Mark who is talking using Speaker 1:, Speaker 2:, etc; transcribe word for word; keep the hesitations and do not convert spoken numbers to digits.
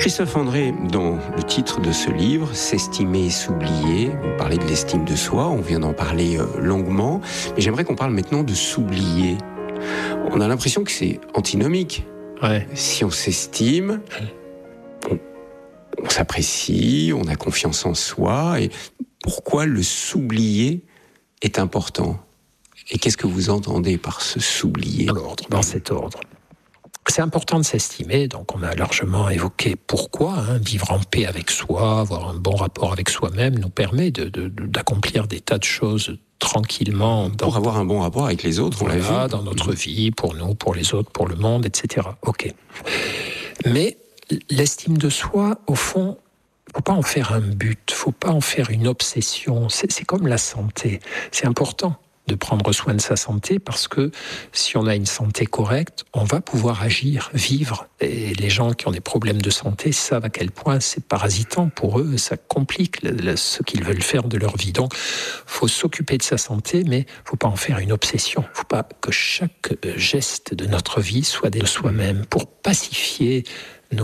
Speaker 1: Christophe André, dans le titre de ce livre, S'estimer et s'oublier, vous parlez de l'estime de soi, on vient d'en parler euh, longuement, mais j'aimerais qu'on parle maintenant de s'oublier. On a l'impression que c'est antinomique.
Speaker 2: Ouais.
Speaker 1: Si on s'estime, on, on s'apprécie, on a confiance en soi, et pourquoi le s'oublier est important ? Et qu'est-ce que vous entendez par ce s'oublier ?
Speaker 2: Dans l'ordre, dans cet ordre. C'est important de s'estimer, donc on a largement évoqué pourquoi, hein, vivre en paix avec soi, avoir un bon rapport avec soi-même nous permet de, de, de, d'accomplir des tas de choses tranquillement. Dans,
Speaker 1: pour avoir un bon rapport avec les autres, on l'a
Speaker 2: voilà,
Speaker 1: vu.
Speaker 2: dans notre vie, pour nous, pour les autres, pour le monde, et cetera. Ok. Mais l'estime de soi, au fond, faut pas en faire un but, faut pas en faire une obsession. C'est, c'est comme la santé, c'est important de prendre soin de sa santé, parce que si on a une santé correcte, on va pouvoir agir, vivre. Et les gens qui ont des problèmes de santé savent à quel point c'est parasitant pour eux, ça complique le, le, ce qu'ils veulent faire de leur vie. Donc, faut s'occuper de sa santé, mais faut pas en faire une obsession. Faut pas que chaque geste de notre vie soit de soi-même, pour pacifier